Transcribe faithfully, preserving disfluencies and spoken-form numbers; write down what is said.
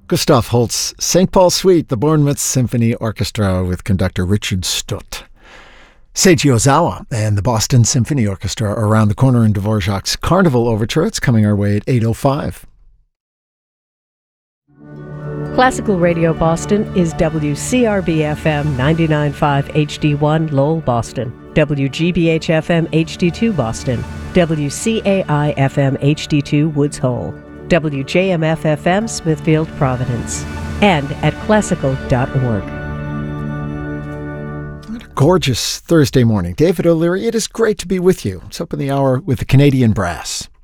Gustav Holst's Saint Paul Suite, the Bournemouth Symphony Orchestra with conductor Richard Stutt. Seiji Ozawa and the Boston Symphony Orchestra are around the corner in Dvorak's Carnival Overture. It's coming our way at eight oh five. Classical Radio Boston is W C R B F M ninety-nine point five H D one Lowell, Boston, W G B H F M H D two Boston, W C A I F M H D two Woods Hole, W J M F F M Smithfield, Providence, and at classical dot org. What a gorgeous Thursday morning. David O'Leary, it is great to be with you. Let's open the hour with the Canadian Brass.